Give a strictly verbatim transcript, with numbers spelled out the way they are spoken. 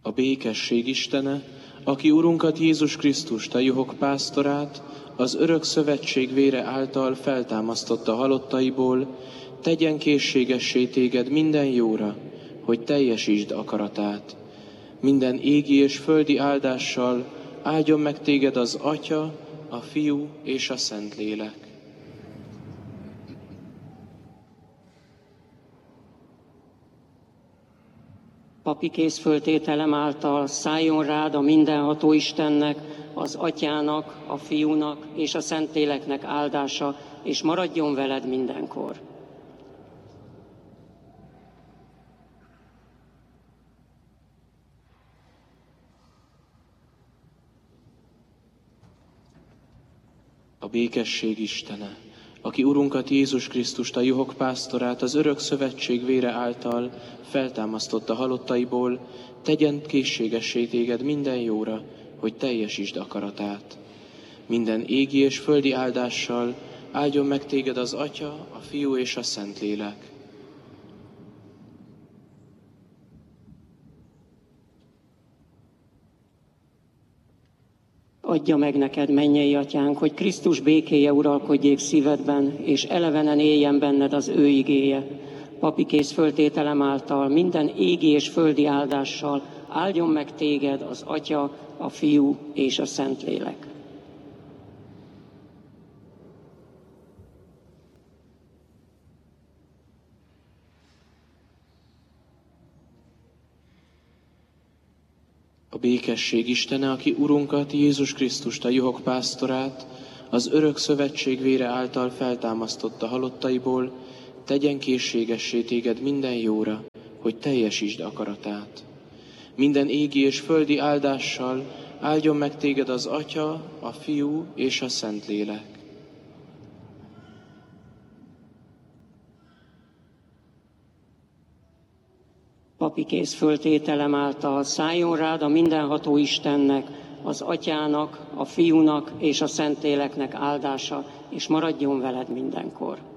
A békesség Istene, aki Urunkat Jézus Krisztust, a juhok pásztorát, az örök szövetség vére által feltámasztotta halottaiból, tegyen készségessé téged minden jóra, hogy teljesítsd akaratát. Minden égi és földi áldással áldjon meg téged az Atya, a Fiú és a Szentlélek. Papi készföltételem által szálljon rád a mindenható Istennek, az Atyának, a Fiúnak és a Szentléleknek áldása, és maradjon veled mindenkor. A békesség Istene, aki Urunkat Jézus Krisztust, a juhok pásztorát, az örök szövetség vére által feltámasztotta halottaiból, tegyen készségessé téged minden jóra, hogy teljesítsd akaratát. Minden égi és földi áldással áldjon meg téged az Atya, a Fiú és a Szentlélek. Adja meg neked, mennyei Atyánk, hogy Krisztus békéje uralkodjék szívedben, és elevenen éljen benned az ő igéje. Papi készföltételem által minden égi és földi áldással áldjon meg téged az Atya, a Fiú és a Szentlélek. A békesség Istene, aki Urunkat Jézus Krisztust, a juhok pásztorát, az örök szövetség vére által feltámasztotta halottaiból, tegyen készségessé téged minden jóra, hogy teljesítsd akaratát. Minden égi és földi áldással áldjon meg téged az Atya, a Fiú és a Szentlélek. Papi készföltételem által szálljon rád a mindenható Istennek, az Atyának, a Fiúnak és a Szentléleknek áldása, és maradjon veled mindenkor.